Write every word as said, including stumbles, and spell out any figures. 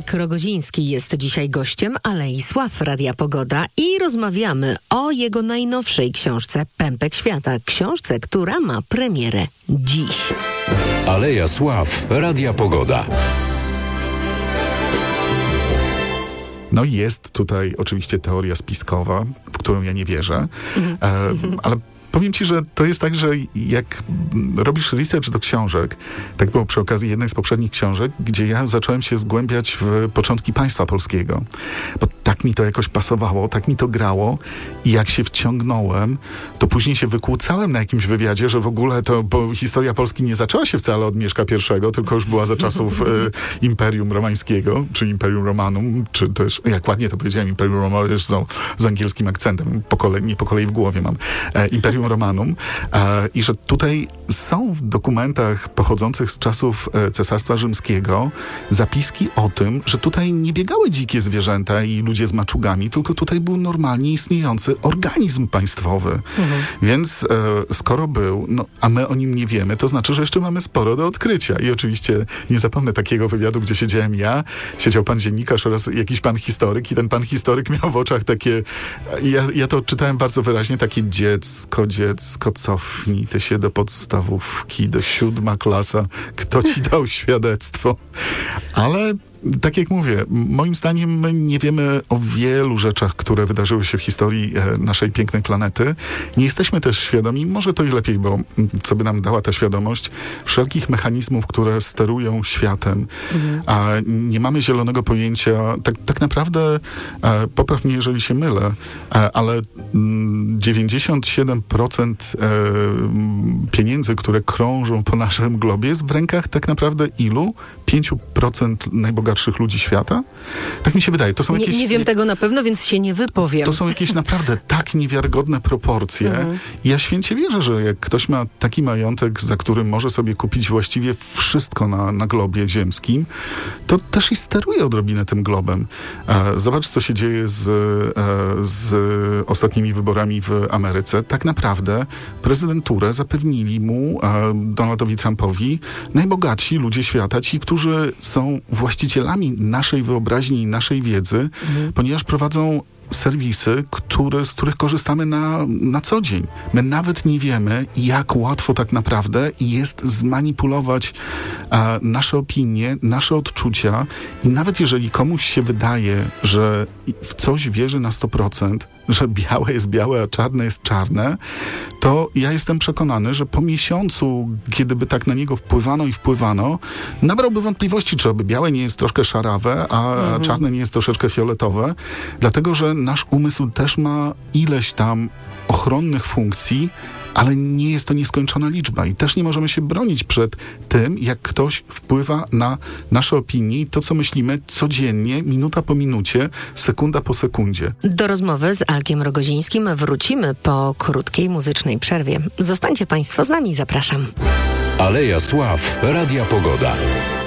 Alek Rogoziński jest dzisiaj gościem Alei Sław Radia Pogoda i rozmawiamy o jego najnowszej książce Pępek Świata. Książce, która ma premierę dziś. Aleja Sław Radia Pogoda. No i jest tutaj oczywiście teoria spiskowa, w którą ja nie wierzę, mhm. e, ale powiem ci, że to jest tak, że jak robisz research do książek, tak było przy okazji jednej z poprzednich książek, gdzie ja zacząłem się zgłębiać w początki państwa polskiego, bo tak mi to jakoś pasowało, tak mi to grało i jak się wciągnąłem, to później się wykłócałem na jakimś wywiadzie, że w ogóle to, bo historia Polski nie zaczęła się wcale od Mieszka I, tylko już była za czasów e, Imperium Romańskiego, czy Imperium Romanum, czy też, jak ładnie to powiedziałem, Imperium Romanum, już są z angielskim akcentem, po kolei, nie po kolei w głowie mam, e, Imperium Romanum e, i że tutaj są w dokumentach pochodzących z czasów e, Cesarstwa Rzymskiego zapiski o tym, że tutaj nie biegały dzikie zwierzęta i ludzie z maczugami, tylko tutaj był normalnie istniejący organizm państwowy. Mhm. Więc e, skoro był, no, a my o nim nie wiemy, to znaczy, że jeszcze mamy sporo do odkrycia. I oczywiście nie zapomnę takiego wywiadu, gdzie siedziałem ja, siedział pan dziennikarz oraz jakiś pan historyk i ten pan historyk miał w oczach takie, ja, ja to czytałem bardzo wyraźnie, takie dziecko, dziecko, cofnij ty się do podstawówki, do siódma klasa, kto ci dał świadectwo? Ale tak jak mówię, moim zdaniem my nie wiemy o wielu rzeczach, które wydarzyły się w historii e, naszej pięknej planety. Nie jesteśmy też świadomi, może to i lepiej, bo co by nam dała ta świadomość, wszelkich mechanizmów, które sterują światem. Mhm. A nie mamy zielonego pojęcia, tak, tak naprawdę, e, popraw mnie, jeżeli się mylę, e, ale mm, dziewięćdziesiąt siedem procent e, pieniędzy, które krążą po naszym globie, jest w rękach tak naprawdę ilu? pięć procent najbogatszych ludzi świata? Tak mi się wydaje. To są nie, jakieś, nie wiem tego na pewno, więc się nie wypowiem. To są jakieś naprawdę tak niewiarygodne proporcje. Mhm. Ja święcie wierzę, że jak ktoś ma taki majątek, za którym może sobie kupić właściwie wszystko na, na globie ziemskim, to też i steruje odrobinę tym globem. E, zobacz, co się dzieje z, e, z ostatnimi wyborami w Ameryce. Tak naprawdę prezydenturę zapewnili mu, e, Donaldowi Trumpowi, najbogatsi ludzie świata, ci, którzy są właścicielami naszej wyobraźni i naszej wiedzy, mhm. ponieważ prowadzą serwisy, które, z których korzystamy na, na co dzień. My nawet nie wiemy, jak łatwo tak naprawdę jest zmanipulować a, nasze opinie, nasze odczucia i nawet jeżeli komuś się wydaje, że w coś wierzy na sto procent, że białe jest białe, a czarne jest czarne, to ja jestem przekonany, że po miesiącu, kiedy by tak na niego wpływano i wpływano, nabrałby wątpliwości, czy aby białe nie jest troszkę szarawe, a mhm. czarne nie jest troszeczkę fioletowe, dlatego, że nasz umysł też ma ileś tam ochronnych funkcji, ale nie jest to nieskończona liczba i też nie możemy się bronić przed tym, jak ktoś wpływa na nasze opinie i to, co myślimy codziennie, minuta po minucie, sekunda po sekundzie. Do rozmowy z Alkiem Rogozińskim wrócimy po krótkiej muzycznej przerwie. Zostańcie Państwo z nami, zapraszam. Aleja Sław Radia Pogoda.